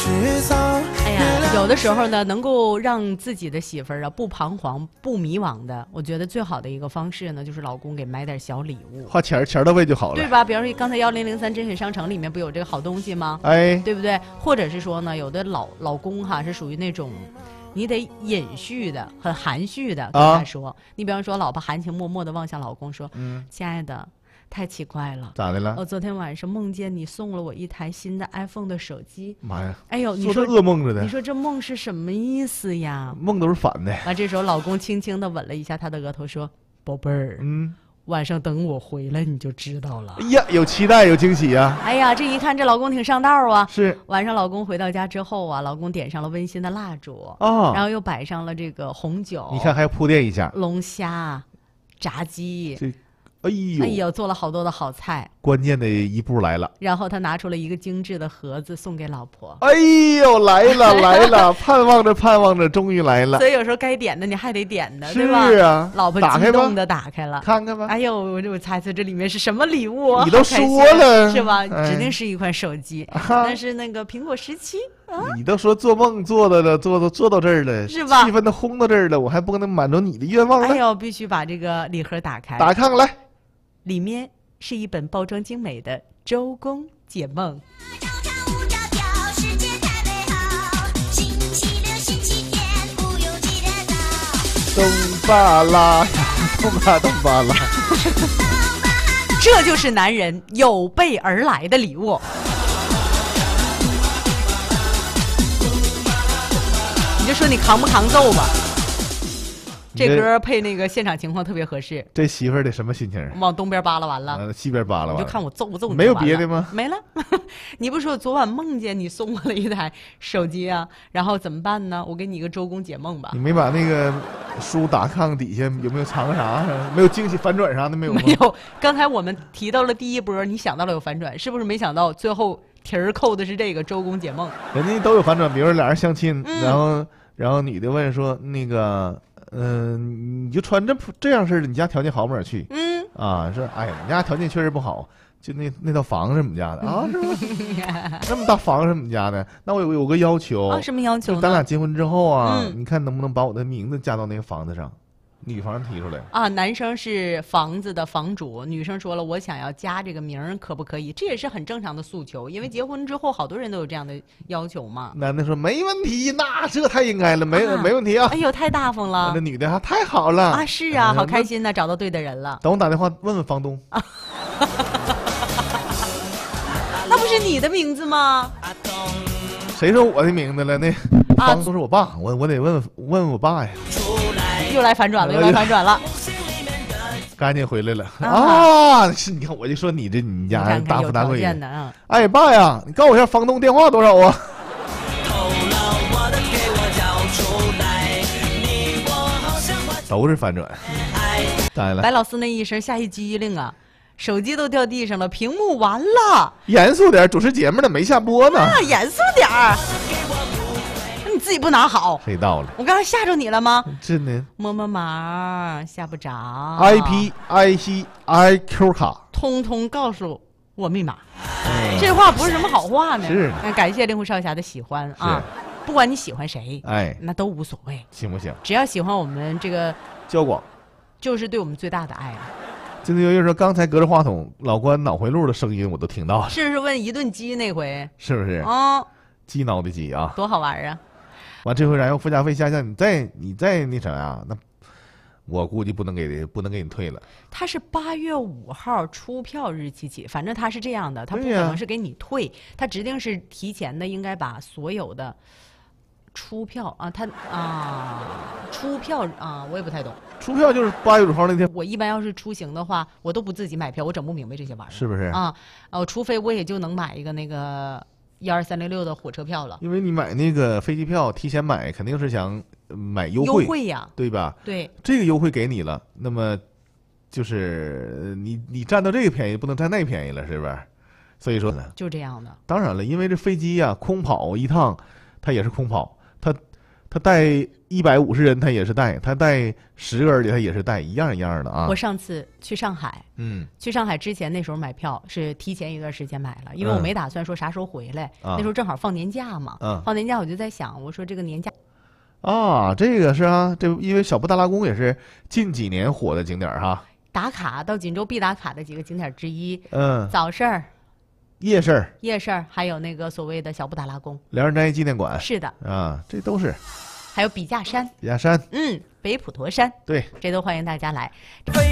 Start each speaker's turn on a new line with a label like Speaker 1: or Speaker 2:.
Speaker 1: 哎呀，有的时候呢，能够让自己的媳妇儿啊不彷徨、不迷惘的，我觉得最好的一个方式呢，就是老公给买点小礼物，
Speaker 2: 花钱到位就好了，
Speaker 1: 对吧？比方说刚才1003真品商城里面不有这个好东西吗？
Speaker 2: 哎，
Speaker 1: 对不对？或者是说呢，有的老公哈是属于那种。你得隐蓄的，很含蓄的跟他说。你比方说，老婆含情脉脉的望向老公说：“亲爱的，太奇怪了，
Speaker 2: 咋的了？
Speaker 1: 我昨天晚上梦见你送了我一台新的 iPhone 的手机。
Speaker 2: 妈呀！
Speaker 1: 哎呦，你说
Speaker 2: 噩梦似的。
Speaker 1: 你说这梦是什么意思呀？
Speaker 2: 梦都是反的。
Speaker 1: 啊，这时候老公轻轻的吻了一下她的额头，说：“宝贝儿，晚上等我回来你就知道了。”
Speaker 2: 哎呀，有期待，有惊喜呀！
Speaker 1: 哎呀，这一看这老公挺上道啊。
Speaker 2: 是。
Speaker 1: 晚上老公回到家之后啊，老公点上了温馨的蜡烛然后又摆上了这个红酒。
Speaker 2: 你看还要铺垫一下，
Speaker 1: 龙虾、炸鸡。
Speaker 2: 哎呦，
Speaker 1: 做了好多的好菜。
Speaker 2: 关键的一步来了。
Speaker 1: 然后他拿出了一个精致的盒子送给老婆。
Speaker 2: 哎呦，来了，盼望着，终于来了。
Speaker 1: 所以有时候该点的你还得点的，对
Speaker 2: 吧？是啊，
Speaker 1: 老婆激动的打开了，
Speaker 2: 看看吧。
Speaker 1: 哎呦，我猜测这里面是什么礼物？
Speaker 2: 你都说了
Speaker 1: 是吧？指定是一款手机，那是那个苹果17。
Speaker 2: 你都说做梦做到这儿了，
Speaker 1: 是吧？
Speaker 2: 气氛都烘到这儿了，我还不能满足你的愿望呢？
Speaker 1: 哎呦，必须把这个礼盒打开，
Speaker 2: 来。
Speaker 1: 里面是一本包装精美的《周公解梦》。
Speaker 2: 咚巴拉呀，咚巴拉，
Speaker 1: 这就是男人有备而来的礼物。你就说你扛不扛揍吧。这歌配那个现场情况特别合适。
Speaker 2: 这媳妇儿得什么心情？
Speaker 1: 往东边扒拉完了，
Speaker 2: 西边扒拉完了，
Speaker 1: 你就看我揍不揍你。
Speaker 2: 没有别的吗？
Speaker 1: 没了。你不是说昨晚梦见你送我了一台手机啊？然后怎么办呢？我给你一个周公解梦吧。
Speaker 2: 你没把那个书打炕底下有没有藏个啥？没有惊喜反转啥的没有吗？
Speaker 1: 没有。刚才我们提到了第一波，你想到了有反转，是不是？没想到最后题儿扣的是这个周公解梦。
Speaker 2: 人家都有反转，比如说俩人相亲，然后女的问说那个。你就穿这样式的，你家条件好不哪去？说哎呀，我们家条件确实不好，就那套房子是我们家的啊，是吗？那么大房子是我们家的，那我有个要求
Speaker 1: 什么要求呢？
Speaker 2: 咱俩结婚之后啊，你看能不能把我的名字加到那个房子上？女方提出来
Speaker 1: 男生是房子的房主，女生说了我想要加这个名儿，可不可以？这也是很正常的诉求，因为结婚之后好多人都有这样的要求嘛。
Speaker 2: 男的说没问题，那这太应该了，没问题啊。
Speaker 1: 哎呦，太大方了。
Speaker 2: 那女的太好了
Speaker 1: 啊，是啊，好开心呐，找到对的人了。
Speaker 2: 等我打电话问问房东。
Speaker 1: 那不是你的名字吗？
Speaker 2: 谁说我的名字了？那房东是我爸，我得问我爸呀。
Speaker 1: 又来反转了，
Speaker 2: 赶紧回来了是你看我就说你家大富大贵
Speaker 1: 的
Speaker 2: 哎爸呀，你告诉我一下房东电话多少啊？都是反转。来了，
Speaker 1: 白老四那一声吓一激灵啊，手机都掉地上了，屏幕完了。
Speaker 2: 严肃点，主持节目呢没下播呢。
Speaker 1: 严肃点儿。你自己不拿好，
Speaker 2: 黑到了。
Speaker 1: 我刚才吓着你了吗？
Speaker 2: 真的。
Speaker 1: 摸毛吓不着。
Speaker 2: IP、IC、IQ 卡，
Speaker 1: 通通告诉我密码。这话不是什么好话呢。
Speaker 2: 是。
Speaker 1: 感谢令狐少侠的喜欢啊！不管你喜欢谁，那都无所谓，
Speaker 2: 行不行？
Speaker 1: 只要喜欢我们这个
Speaker 2: 交广，
Speaker 1: 就是对我们最大的爱了。
Speaker 2: 真的有人说，刚才隔着话筒，老关脑回路的声音我都听到了。
Speaker 1: 是不是问一顿鸡那回？
Speaker 2: 是不是？鸡挠的鸡啊，
Speaker 1: 多好玩啊！
Speaker 2: 完这回燃油附加费下降，你再那啥呀？那我估计不能给你退了。
Speaker 1: 他是8月5号出票日期起，反正他是这样的，他不可能是给你退，他指定是提前的，应该把所有的出票出票我也不太懂。
Speaker 2: 出票就是8月5号那天。
Speaker 1: 我一般要是出行的话，我都不自己买票，我整不明白这些玩意儿，
Speaker 2: 是不是
Speaker 1: 除非我也就能买一个那个12366的火车票了。
Speaker 2: 因为你买那个飞机票提前买，肯定是想买优惠
Speaker 1: 呀，
Speaker 2: 对吧？
Speaker 1: 对，
Speaker 2: 这个优惠给你了，那么就是你占到这个便宜，不能占那便宜了，是不是？所以说呢，
Speaker 1: 就这样的。
Speaker 2: 当然了，因为这飞机呀，空跑一趟，它也是空跑，它他带150人他也是带，他带10个人里他也是带，一样一样的啊。
Speaker 1: 我上次去上海，去上海之前那时候买票是提前一段时间买了，因为我没打算说啥时候回来，那时候正好放年假嘛，放年假我就在想，我说这个年假。
Speaker 2: 这个是啊，这因为小布达拉宫也是近几年火的景点哈。
Speaker 1: 打卡到锦州必打卡的几个景点之一，早市儿、
Speaker 2: 夜市
Speaker 1: 儿，还有那个所谓的小布达拉宫、
Speaker 2: 梁山斋纪念馆。
Speaker 1: 是的
Speaker 2: 这都是。
Speaker 1: 还有笔架山，
Speaker 2: 笔架山，
Speaker 1: 北普陀山，
Speaker 2: 对，
Speaker 1: 这都欢迎大家来。